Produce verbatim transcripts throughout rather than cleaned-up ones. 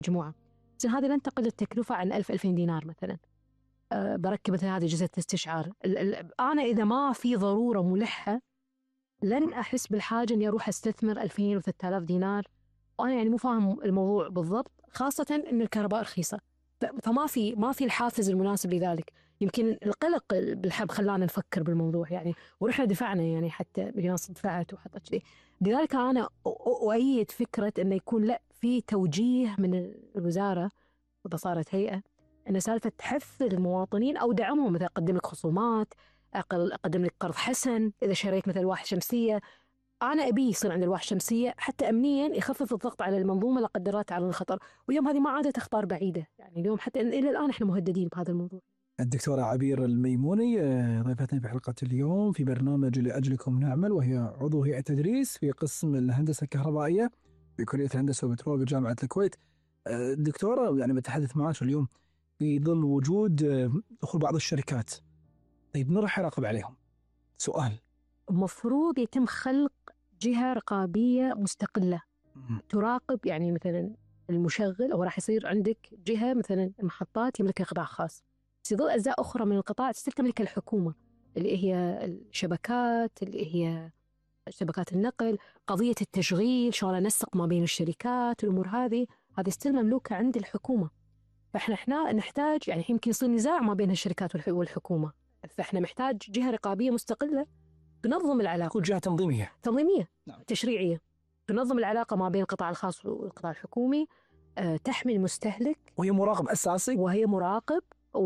مجموعة، زين هذه لن تقل التكلفة عن ألف ألفين دينار مثلا. أه بركب مثلا هذه أجهزة استشعار. أنا إذا ما في ضرورة ملحة لن أحس بالحاجة إني أروح أستثمر ألفين وثلاثة آلاف دينار، وأنا يعني مو فاهم الموضوع بالضبط، خاصة إن الكهرباء رخيصة. فما في ما في الحافز المناسب لذلك. يمكن القلق بالحرب خلانا نفكر بالموضوع يعني، ورحنا دفعنا يعني، حتى بناس دفعت وحطت شيء. لذلك أنا أؤيد فكرة إنه يكون لا في توجيه من الوزارة وإذا صارت هيئة أن سالفة تحث المواطنين أو دعمهم، مثلا أقدم لك خصومات، أقدم لك قرض حسن إذا شريت مثل لوحة شمسية. أنا أبي يصير عند الواح شمسية حتى أمنيا يخفف الضغط على المنظومة لا قدر الله تعالى الخطر. واليوم هذه ما عادت أخطار بعيدة يعني، اليوم حتى إلى الآن إحنا مهددين بهذا الموضوع. الدكتورة عبير الميموني ضيفتنا في حلقة اليوم في برنامج لأجلكم نعمل، وهي عضو هيئة تدريس في قسم الهندسة الكهربائية في كلية الهندسة والبترول بجامعة الكويت. دكتورة، يعني بتحدث معك اليوم في ظل وجود دخول بعض الشركات، طيب نروح نراقب عليهم. سؤال، مفروض يتم خلق جهة رقابية مستقلة م- تراقب، يعني مثلا المشغل، أو راح يصير عندك جهة مثلا محطات يملكها قطاع خاص، يظل أجزاء أخرى من القطاع تملكها الحكومة، اللي هي الشبكات، اللي هي شبكات النقل، قضية التشغيل، شلون ننسق ما بين الشركات، الأمور هذه هذه ستيل مملوكة عند الحكومة. فإحنا إحنا نحتاج يعني يمكن يصير نزاع ما بين الشركات والحكومة، فإحنا محتاج جهة رقابية مستقلة تنظم العلاقة، جهة تنظيمية تنظيمية نعم. تشريعية تنظم العلاقة ما بين القطاع الخاص والقطاع الحكومي، أه تحمي المستهلك، وهي مراقب أساسي، وهي مراقب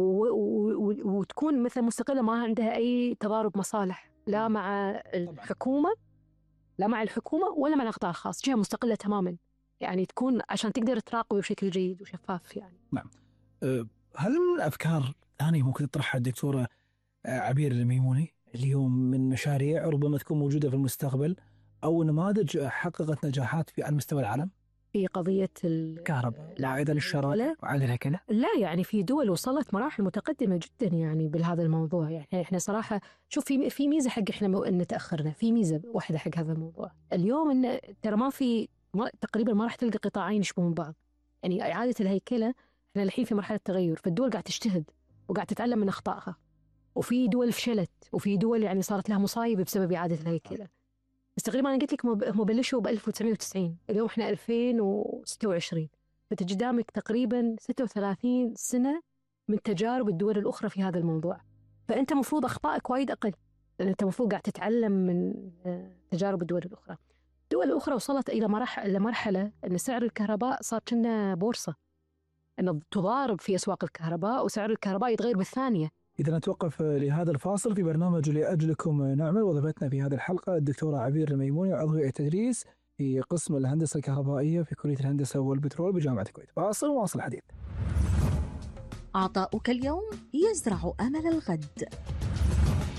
وتكون مثلا مستقلة، ما عندها أي تضارب مصالح لا مع الحكومة لا مع الحكومة ولا مع القطاع الخاص، جهة مستقلة تماما يعني، تكون عشان تقدر تراقب بشكل جيد وشفاف يعني. نعم. أه هل من أفكار ثانية ممكن تطرحها الدكتورة عبير الميموني اليوم من مشاريع ربما تكون موجودة في المستقبل أو نماذج حققت نجاحات في على مستوى العالم في قضية الكهرباء العائدة للشرائع وعائد الهيكلة؟ لا يعني في دول وصلت مراحل متقدمة جدا يعني بهذا الموضوع. يعني احنا صراحة شوف في في ميزة حق احنا ان تأخرنا، في ميزة واحدة حق هذا الموضوع اليوم، ان ترى ما في ما تقريبا ما راح تلقى قطاعين يشبهون بعض. يعني إعادة الهيكلة احنا الحين في مرحلة تغير، فالدول قاعد تجتهد وقاعد تتعلم من أخطائها، وفي دول فشلت وفي دول يعني صارت لها مصايب بسبب إعادة الهيكلة. بس تقريبا أنا قلت لك هم بلشوا ب ألف وتسعمائة وتسعين، اليوم إحنا ألفين وستة وعشرين، فتجدامك تقريبا ستة وثلاثين سنة من تجارب الدول الأخرى في هذا الموضوع. فأنت مفروض أخطائك وايد أقل، لأن أنت مفروض قاعد تتعلم من تجارب الدول الأخرى. الدول الأخرى وصلت إلى مرحلة لمرحلة أن سعر الكهرباء صار كنا بورصة، أن تضارب في أسواق الكهرباء وسعر الكهرباء يتغير بالثانية. إذا نتوقف لهذا الفاصل في برنامج لأجلكم نعمل، وضيفتنا في هذه الحلقة الدكتورة عبير الميموني، عضو هيئة التدريس في قسم الهندسة الكهربائية في كلية الهندسة والبترول بجامعة الكويت. فاصل وواصل الحديث. عطاؤك اليوم يزرع أمل الغد.